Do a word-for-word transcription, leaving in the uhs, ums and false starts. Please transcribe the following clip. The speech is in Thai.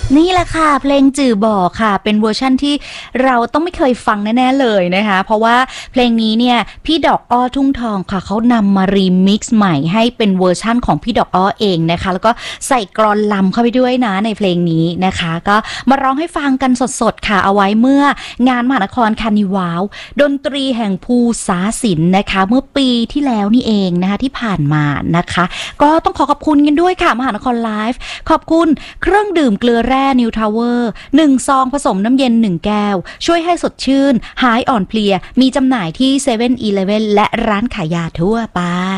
นี่แหละค่ะเพลงจื่อบอกค่ะเป็นเวอร์ชั่นที่เราต้องไม่เคยฟังแน่ๆเลยนะคะเพราะว่าเพลงนี้เนี่ยพี่ดอกอ้อทุ่งทองค่ะเขานำมารีมิกซ์ใหม่ให้เป็นเวอร์ชั่นของพี่ดอกอ้อเองนะคะแล้วก็ใส่กลอนลำเข้าไปด้วยนะในเพลงนี้นะคะก็มาร้องให้ฟังกันสดๆค่ะเอาไว้เมื่องานมหานครคาร์นิวาลดนตรีแห่งภูษาศิลป์นะคะเมื่อปีที่แล้วนี่เองนะคะที่ผ่านมานะคะก็ต้องขอขอบคุณกันด้วยค่ะมหานครไลฟ์ขอบคุณเครื่องดื่มเกลือแร่นิวทาวเวอร์หนึ่งซองผสมน้ำเย็นหนึ่งแก้วช่วยให้สดชื่นหายอ่อนเพลียมีจำหน่ายที่เซเว่นอีเลฟเว่นและร้านขายยาทั่วไป